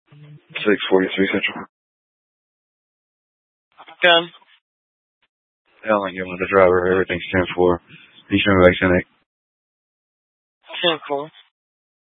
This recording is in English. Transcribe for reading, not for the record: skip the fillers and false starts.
643 Central. Gun. Helen, you're the driver. Everything's 10-4. You should be back 10-8. 10-4.